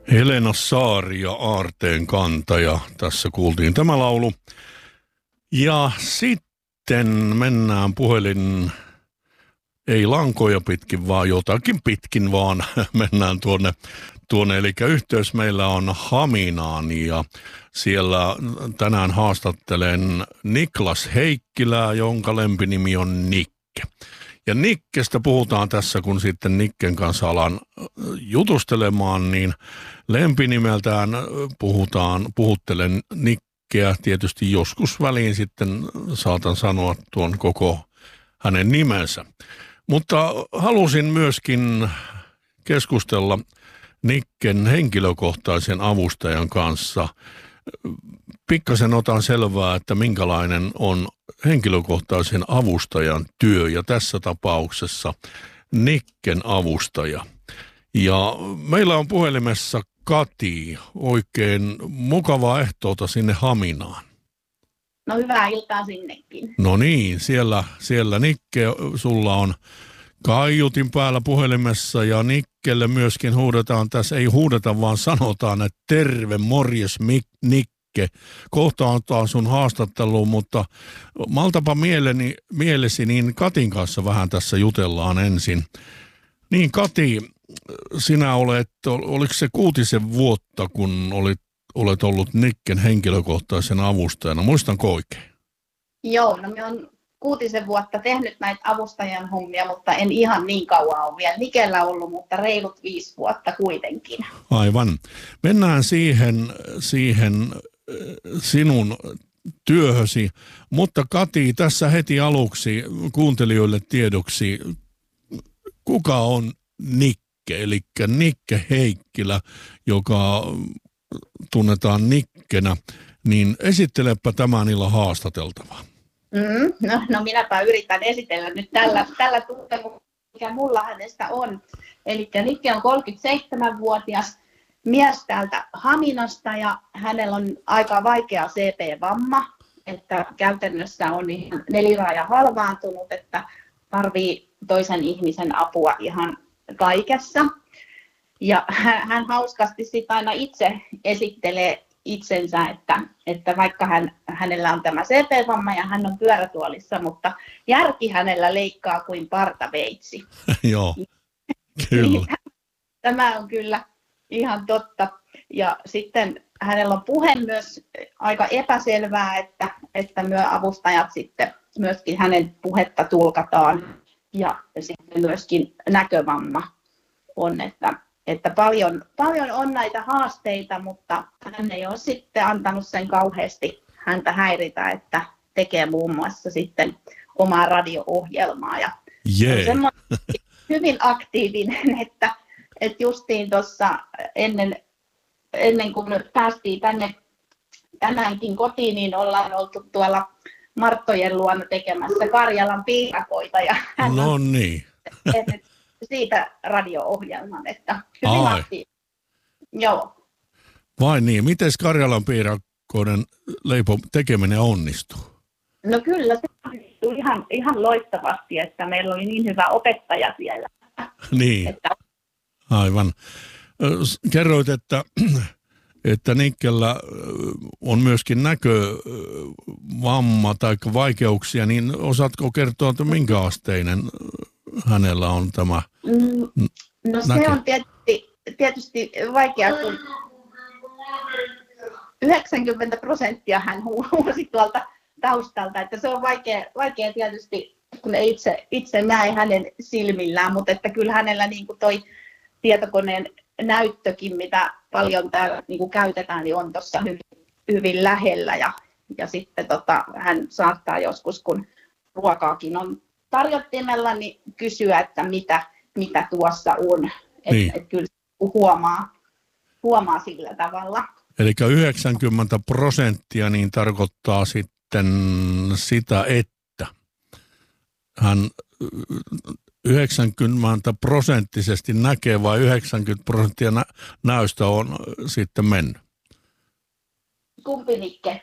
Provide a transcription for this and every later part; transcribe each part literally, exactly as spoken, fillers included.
Helena Saari ja Aarteen kantaja. Tässä kuultiin tämä laulu. Ja sitten mennään puhelin, ei lankoja pitkin, vaan jotakin pitkin, vaan mennään tuonne, tuonne. Eli yhteys meillä on Haminaan ja siellä tänään haastattelen Niklas Heikkilää, jonka lempinimi on Nikke. Ja Nikkestä puhutaan tässä, kun sitten Nikken kanssa alan jutustelemaan, niin lempinimeltään puhutaan, puhuttelen Nikkeä. Tietysti joskus väliin sitten saatan sanoa tuon koko hänen nimensä. Mutta halusin myöskin keskustella Nikken henkilökohtaisen avustajan kanssa. Pikkasen otan selvää, että minkälainen on henkilökohtaisen avustajan työ ja tässä tapauksessa Nikken avustaja. Ja meillä on puhelimessa Kati. Oikein mukavaa ehtoota sinne Haminaan. No hyvää iltaa sinnekin. No niin, siellä, siellä Nikke, sulla on kaiutin päällä puhelimessa ja Nikkelle myöskin huudetaan tässä, ei huudeta vaan sanotaan, että terve, morjes Nikke. Kohta ottaa sun haastatteluun, mutta maltapa mieleni, mielesi, niin Katin kanssa vähän tässä jutellaan ensin. Niin Kati, sinä olet, oliko se kuutisen vuotta, kun olit, olet ollut Nikken henkilökohtaisen avustajana, muistanko oikein? Joo, no me on kuutisen vuotta tehnyt näitä avustajan hommia, mutta en ihan niin kauan ole vielä Nikellä ollut, mutta reilut viisi vuotta kuitenkin. Aivan. Mennään siihen, siihen sinun työhösi, mutta Kati, tässä heti aluksi kuuntelijoille tiedoksi, kuka on Nikke, eli Nikke Heikkilä, joka tunnetaan Nikkenä, niin esittelepä tämän illan haastateltavaa. Mm, no, no minäpä yritän esitellä nyt tällä, tällä tuntemuksella, mikä mulla hänestä on. Eli Nikke on kolmekymmentäseitsemänvuotias mies täältä Haminasta ja hänellä on aika vaikea C P-vamma, että käytännössä on ihan neliraaja halvaantunut, että tarvii toisen ihmisen apua ihan kaikessa. Ja hän hauskasti sitten aina itse esittelee itsensä, että, että vaikka hän, hänellä on tämä C P-vamma ja hän on pyörätuolissa, mutta järki hänellä leikkaa kuin partaveitsi. Joo, kyllä. Tämä on kyllä ihan totta. Ja sitten hänellä on puhe myös aika epäselvää, että, että myö avustajat sitten myöskin hänen puhetta tulkataan. Ja sitten myöskin näkövamma on, että, että paljon, paljon on näitä haasteita, mutta hän ei ole sitten antanut sen kauheasti häntä häiritä, että tekee muun muassa sitten omaa radio-ohjelmaa. Ja yeah. on semmoinen hyvin aktiivinen, että että justiin tuossa ennen, ennen kuin päästiin tänne tänäänkin kotiin, niin ollaan oltu tuolla Marttojen luona tekemässä Karjalan piirakoita. Ja hän no on niin. tehnyt siitä radio-ohjelman, että hyvin Ai. aktiivinen. Joo. Vai niin, miten Karjalan piirakoiden leipo tekeminen onnistuu? No kyllä, se onnistui ihan, ihan loistavasti, että meillä oli niin hyvä opettaja siellä. Niin. Että aivan. Kerroit, että, että Nikkellä on myöskin näkövamma tai vaikeuksia, niin osaatko kertoa, että minkä asteinen hänellä on tämä No se näkö? on tietysti, tietysti vaikea, kun yhdeksänkymmentä prosenttia hän huusi tuolta taustalta, että se on vaikea, vaikea tietysti, kun ei itse, itse näe hänen silmillään, mutta että kyllä hänellä niin kuin toi tietokoneen näyttökin, mitä paljon täällä niin kuin käytetään, niin on tuossa hyvin, hyvin lähellä. Ja, ja sitten tota, hän saattaa joskus, kun ruokaakin on tarjottimella, niin kysyä, että mitä, mitä tuossa on. Niin. Että et kyllä huomaa, huomaa sillä tavalla. Eli yhdeksänkymmentä prosenttia niin tarkoittaa sitten sitä, että hän yhdeksänkymmentä prosenttisesti näkee vai yhdeksänkymmentä prosenttia nä- näystä on sitten mennyt? Kumpi Nikke?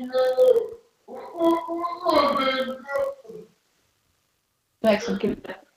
yhdeksänkymmentä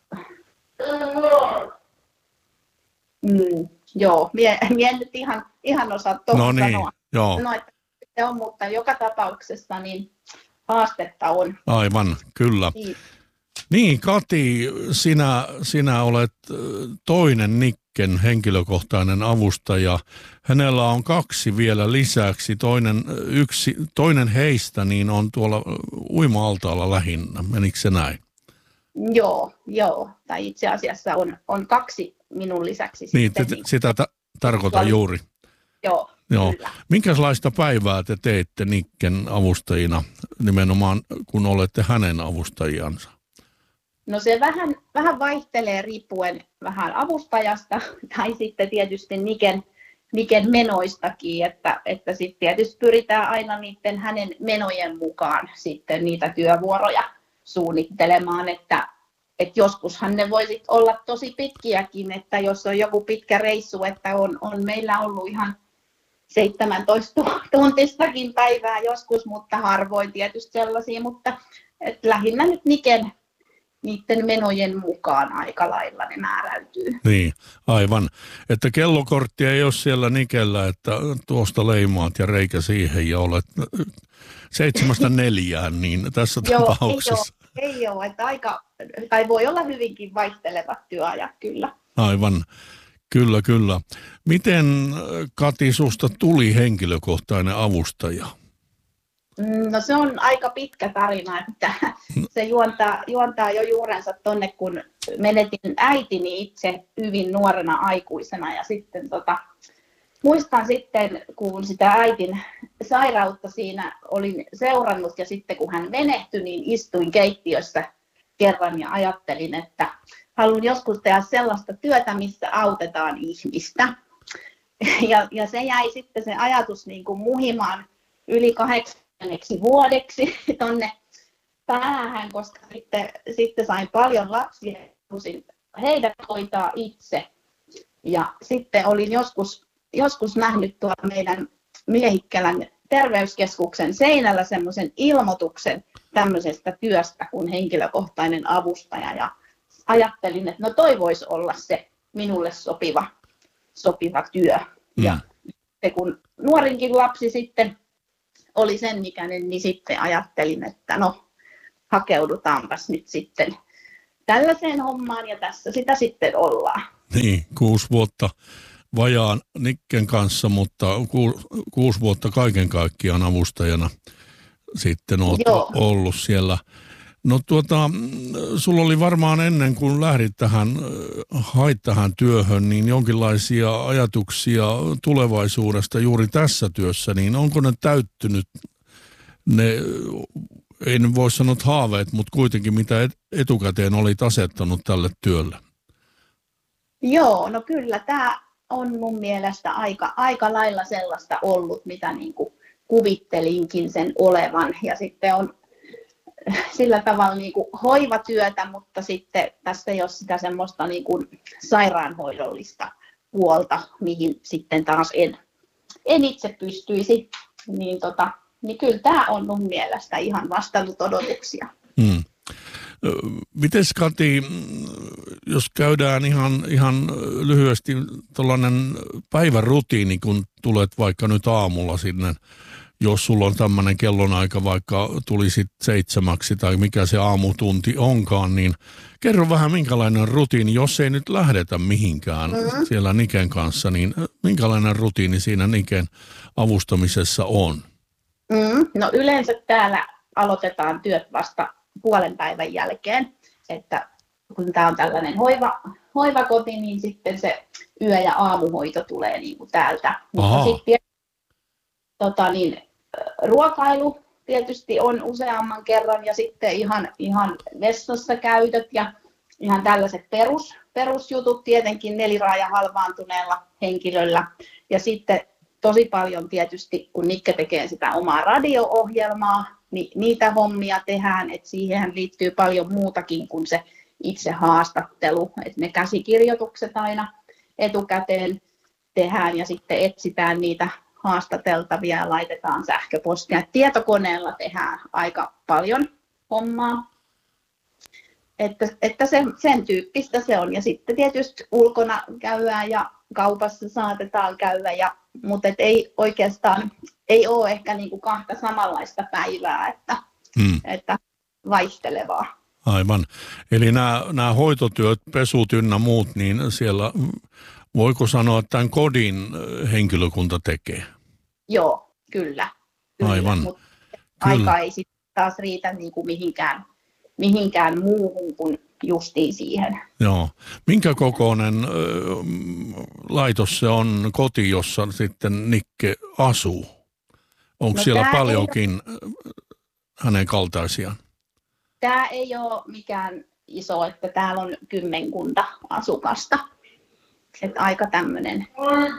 joo, mie, mie en nyt ihan, ihan osaa tuohon No niin, sanoa, joo. no, että se on, mutta joka tapauksessa niin haastetta on. Aivan, kyllä. Niin. Niin, Kati, sinä, sinä olet toinen Nikken henkilökohtainen avustaja. Hänellä on kaksi vielä lisäksi. Toinen, yksi, toinen heistä niin on tuolla uima-altaalla lähinnä. Menikö se näin? Joo, joo. Tai itse asiassa on, on kaksi minun lisäksi. Niin, sitten, te, niin sitä ta- tarkoitan juuri. Joo, Joo. kyllä. Minkälaista päivää te teette Nikken avustajina, nimenomaan kun olette hänen avustajansa? No se vähän, vähän vaihtelee riippuen vähän avustajasta tai sitten tietysti Niken, Niken menoistakin, että, että sitten tietysti pyritään aina niiden hänen menojen mukaan sitten niitä työvuoroja suunnittelemaan, että, että joskushan ne voisi olla tosi pitkiäkin, että jos on joku pitkä reissu, että on, on meillä ollut ihan seitsemäntoista tuntistakin päivää joskus, mutta harvoin tietysti sellaisia, mutta että lähinnä nyt Niken niiden menojen mukaan aika lailla ne määräytyy. Niin, aivan. Että kellokorttia ei ole siellä Nikellä, että tuosta leimaat ja reikä siihen ja olet seitsemästä neljään, niin tässä Joo, tapauksessa. Ei ole, ei ole, että aika, tai voi olla hyvinkin vaihtelevat työajat kyllä. Aivan, kyllä, kyllä. Miten Kati susta tuli henkilökohtainen avustaja? No se on aika pitkä tarina, että se juontaa, juontaa jo juurensa tonne, kun menetin äitini itse hyvin nuorena aikuisena ja sitten tota, muistan sitten, kun sitä äitin sairautta siinä olin seurannut ja sitten kun hän menehtyi, niin istuin keittiössä kerran ja ajattelin, että haluan joskus tehdä sellaista työtä, missä autetaan ihmistä. Ja, ja se jäi sitten se ajatus niin kuin muhimaan yli kahdeksanneksi vuodeksi tonne päähän, koska sitten, sitten sain paljon lapsia, halusin heidät hoitaa itse. Ja sitten olin joskus, joskus nähnyt tuolla meidän Miehikkälän terveyskeskuksen seinällä semmoisen ilmoituksen tämmöisestä työstä kuin henkilökohtainen avustaja. Ja ajattelin, että no toi voisi olla se minulle sopiva, sopiva työ. Mm. Ja kun nuorinkin lapsi sitten oli sen ikäinen, niin sitten ajattelin, että no hakeudutaanpas nyt sitten tällaiseen hommaan ja tässä sitä sitten ollaan. Niin, kuusi vuotta vajaan Nikken kanssa, mutta ku, kuusi vuotta kaiken kaikkiaan avustajana sitten olet Joo. ollut siellä. No tuota, sulla oli varmaan ennen kuin lähdit tähän, hait tähän työhön, niin jonkinlaisia ajatuksia tulevaisuudesta juuri tässä työssä, niin onko ne täyttynyt ne, en voi sanoa haaveet, mutta kuitenkin mitä etukäteen olit asettanut tälle työlle? Joo, no kyllä tämä on mun mielestä aika, aika lailla sellaista ollut, mitä niin kuin kuvittelinkin sen olevan ja sitten on sillä tavalla niin kuin hoivatyötä, mutta sitten tässä ei ole sitä semmoista niin kuin sairaanhoidollista puolta, mihin sitten taas en, en itse pystyisi, niin, tota, niin kyllä tämä on mun mielestä ihan vastannut odotuksia. Hmm. Mites Kati, jos käydään ihan, ihan lyhyesti tuollainen päivärutiini, kun tulet vaikka nyt aamulla sinne, jos sulla on tämmöinen kellonaika, vaikka tulisit seitsemäksi tai mikä se aamutunti onkaan, niin kerro vähän minkälainen rutiini, jos ei nyt lähdetä mihinkään mm-hmm. siellä Niken kanssa, niin minkälainen rutiini siinä Niken avustamisessa on? Mm, no yleensä täällä aloitetaan työt vasta puolen päivän jälkeen, että kun tämä on tällainen hoiva, hoivakoti, niin sitten se yö- ja aamuhoito tulee niin kuin täältä. Mutta sitten tota niin, ruokailu tietysti on useamman kerran ja sitten ihan, ihan vessassa käytöt ja ihan tällaiset perus, perusjutut tietenkin neliraaja halvaantuneella henkilöllä. Ja sitten tosi paljon tietysti, kun Nikke tekee sitä omaa radio-ohjelmaa, niin niitä hommia tehdään, että siihen liittyy paljon muutakin kuin se itse haastattelu. Että ne käsikirjoitukset aina etukäteen tehdään ja sitten etsitään niitä haastateltavia ja laitetaan sähköpostia. Tietokoneella tehdään aika paljon hommaa. Että, että sen, sen tyyppistä se on. Ja sitten tietysti ulkona käydään ja kaupassa saatetaan käydä, ja, mutta et ei oikeastaan ei ole ehkä niinku kahta samanlaista päivää, että, hmm. että vaihtelevaa. Aivan. Eli nämä, nämä hoitotyöt, pesut ynnä muut, niin siellä voiko sanoa, että tämän kodin henkilökunta tekee? Joo, kyllä. kyllä. Aivan. Mutta aika ei sitten taas riitä niinku mihinkään, mihinkään muuhun kuin justiin siihen. Joo. Minkä kokoinen ö, laitos se on, koti, jossa sitten Nikke asuu? Onko no, siellä paljonkin ole, hänen kaltaisiaan? Tämä ei ole mikään iso, että täällä on kymmenkunta asukasta. Että aika tämmöinen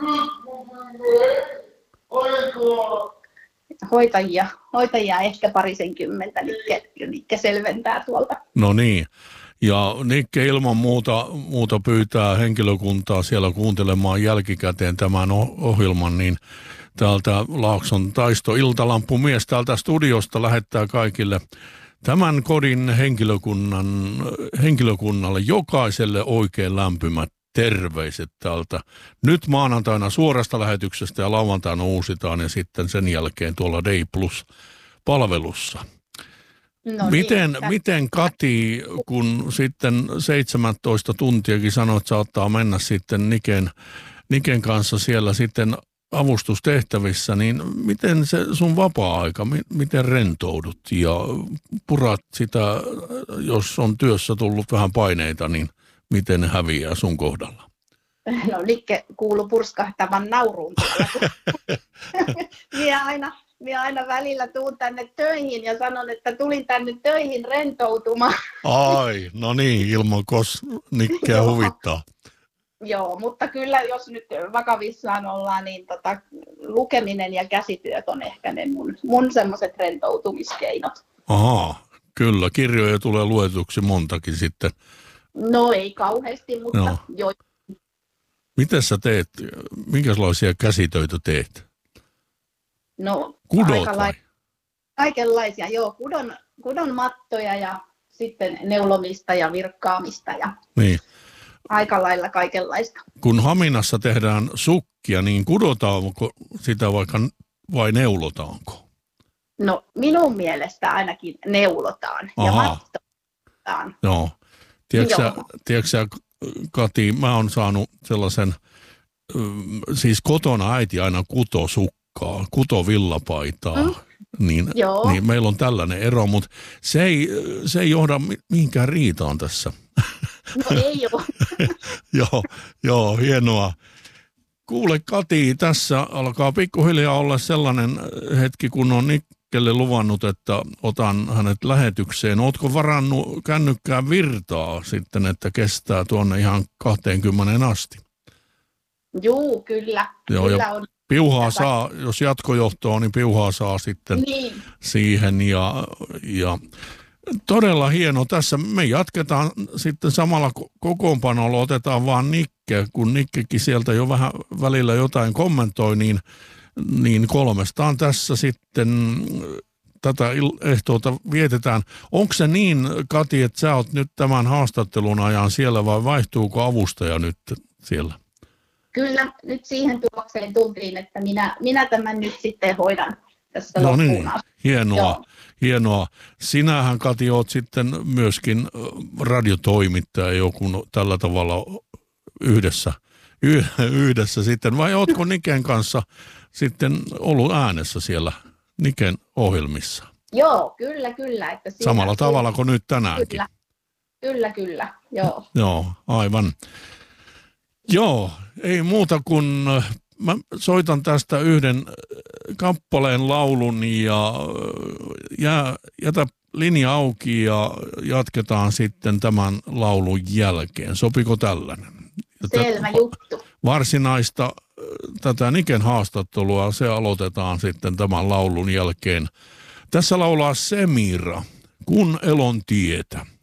hoitajia, hoitajia ehkä parisenkymmentä, Nikke, Nikke selventää tuolta. No niin. Ja Nikke ilman muuta, muuta pyytää henkilökuntaa siellä kuuntelemaan jälkikäteen tämän ohjelman, niin täältä Laakson Taisto Iltalampumies täältä studiosta lähettää kaikille tämän kodin henkilökunnan, henkilökunnalle jokaiselle oikein lämpimät terveiset täältä. Nyt maanantaina suorasta lähetyksestä ja lauantaina uusitaan ja sitten sen jälkeen tuolla Day Plus-palvelussa. No miten, niin, miten Kati, kun sitten seitsemäntoista tuntiakin sanoit, että saattaa mennä sitten Niken, Niken kanssa siellä sitten avustustehtävissä, niin miten se sun vapaa-aika, miten rentoudut ja purat sitä, jos on työssä tullut vähän paineita, niin miten ne häviää sun kohdalla? No Nikke kuului purskahtavan nauruun. minä, aina, minä aina välillä tuun tänne töihin ja sanon, että tulin tänne töihin rentoutumaan. Ai, no niin, ilman kos Nikkeä huvittaa. Joo, mutta kyllä jos nyt vakavissaan ollaan, niin tota, lukeminen ja käsityöt on ehkä ne mun, mun semmoiset rentoutumiskeinot. Ahaa, kyllä. Kirjoja tulee luetuksi montakin sitten. No ei kauheasti, mutta no. jo. Miten sä teet? Minkälaisia käsitöitä teet? No Kudot vai? Kaikenlaisia, joo. Kudon, kudon mattoja ja sitten neulomista ja virkkaamista ja niin. Aika lailla kaikenlaista. Kun Haminassa tehdään sukkia, niin kudotaanko sitä vaikka vai neulotaanko? No minun mielestä ainakin neulotaan. Aha. Ja mattotaan. Joo. Tiedätkö, tiedätkö sä, Kati, mä oon saanut sellaisen, siis kotona äiti aina kuto sukkaa, kuto villapaitaa. Mm. Niin, niin meillä on tällainen ero, mutta se ei, se ei johda mihinkään riitaan tässä. No ei ole. joo, joo, hienoa. Kuule Kati, tässä alkaa pikkuhiljaa olla sellainen hetki, kun on Nikkelle luvannut, että otan hänet lähetykseen. Ootko varannut kännykkään virtaa sitten, että kestää tuonne ihan kaksikymmentä asti? Juu, kyllä. Joo, kyllä ja on. Piuhaa saa, jos jatkojohtoa, niin piuhaa saa sitten niin. siihen ja, ja todella hieno. Tässä me jatketaan sitten samalla kokoonpanolla, otetaan vaan Nikke, kun Nikkekin sieltä jo vähän välillä jotain kommentoi, niin, niin kolmestaan tässä sitten tätä ehtoota vietetään. Onko se niin, Kati, että sä oot nyt tämän haastattelun ajan siellä vai vaihtuuko avustaja nyt siellä? Kyllä, nyt siihen tulokseen tultiin, että minä, minä tämän nyt sitten hoidan tässä no loppuun niin, hienoa, Joo. hienoa. Sinähän, Kati, oot sitten myöskin radiotoimittaja joku tällä tavalla yhdessä, yhdessä sitten, vai ootko Niken kanssa sitten ollut äänessä siellä Niken ohjelmissa? Joo, kyllä, kyllä. Että siinä, samalla tavalla kuin nyt tänäänkin. Kyllä, kyllä, kyllä, joo. Joo, aivan. Joo, ei muuta kuin mä soitan tästä yhden kappaleen laulun ja jää, jätä linja auki ja jatketaan sitten tämän laulun jälkeen. Sopiko tällainen? Selvä juttu. Varsinaista tätä Niken haastattelua, se aloitetaan sitten tämän laulun jälkeen. Tässä laulaa Semira, Kun elon tietä.